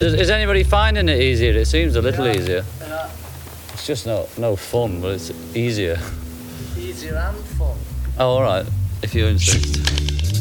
Is anybody finding it easier? It seems a little easier. Yeah. It's just no fun, but it's easier. Easier and fun. Oh, all right, if you insist.